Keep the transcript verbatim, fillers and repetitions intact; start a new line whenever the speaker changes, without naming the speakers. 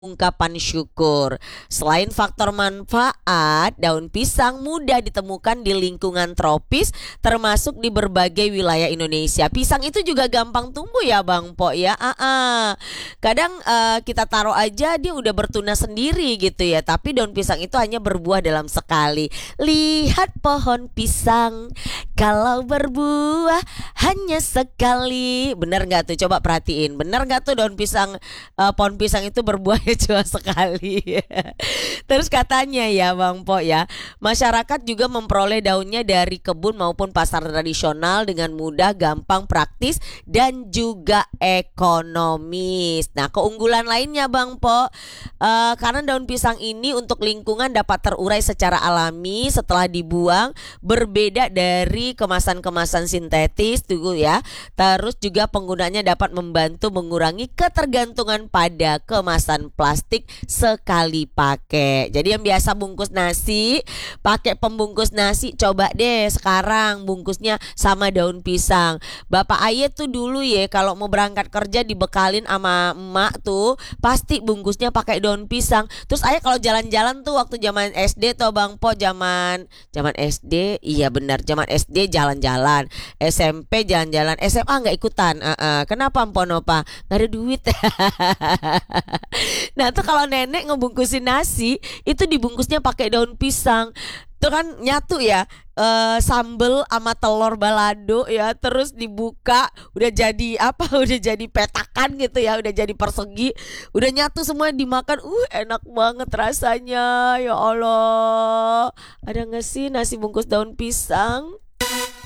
ungkapan syukur. Selain faktor manfaat, daun pisang mudah ditemukan di lingkungan tropis termasuk di berbagai wilayah Indonesia. Pisang itu juga gampang tumbuh ya Bang Po ya. Ah, ah. Kadang eh, kita taruh aja dia udah bertunas sendiri gitu ya. Tapi daun pisang itu hanya berbuah dalam sekali. Lihat pohon pisang kalau berbuah hanya sekali. Bener nggak tuh? Coba perhatiin. Bener nggak tuh daun pisang eh, pohon pisang itu berbuah cuma sekali. Terus katanya ya Bang Po ya, masyarakat juga memperoleh daunnya dari kebun maupun pasar tradisional dengan mudah, gampang, praktis dan juga ekonomis. Nah, keunggulan lainnya Bang Po, eh, karena daun pisang ini untuk lingkungan dapat terurai secara alami setelah dibuang, berbeda dari kemasan-kemasan sintetis tuh ya. Terus juga penggunanya dapat membantu mengurangi ketergantungan pada kemasan plastik sekali pakai. Jadi yang biasa bungkus nasi pakai pembungkus nasi, coba deh sekarang bungkusnya sama daun pisang. Bapak Aye tuh dulu ya kalau mau berangkat kerja dibekalin sama emak tuh pasti bungkusnya pakai daun pisang. Terus Aye kalau jalan-jalan tuh waktu zaman S D tuh Bang Po, zaman zaman S D, iya benar, zaman S D jalan-jalan, S M P jalan-jalan, S M A nggak ikutan. Uh, uh. Kenapa Mpok Nopa? Nggak ada duit. Nah tuh kalau nenek ngebungkusin nasi itu dibungkusnya pakai daun pisang. Itu kan nyatu ya, eh, sambel sama telur balado ya, terus dibuka udah jadi apa? Udah jadi petakan gitu ya, udah jadi persegi, udah nyatu semua dimakan. Uh enak banget rasanya. Ya Allah, ada nggak sih nasi bungkus daun pisang?